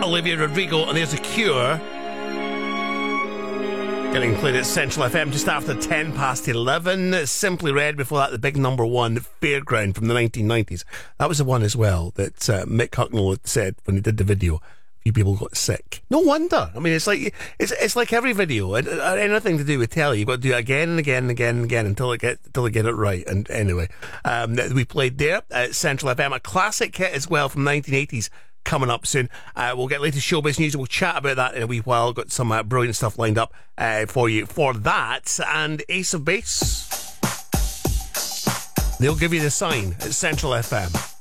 Olivia Rodrigo, and there's a Cure. Getting played at Central FM just after 10 past 11. Simply Red, before that, the big number one, Fairground from the 1990s. That was the one as well that Mick Hucknall had said when he did the video. A few people got sick. No wonder. I mean, it's like every video. Anything to do with telly, you've got to do it again and again and again and again until they get it right. And anyway, we played there at Central FM. A classic hit as well from 1980s. Coming up soon. We'll get latest showbiz news. We'll chat about that in a wee while. Got some brilliant stuff lined up for you for that. And Ace of Base, they'll give you the sign at Central FM.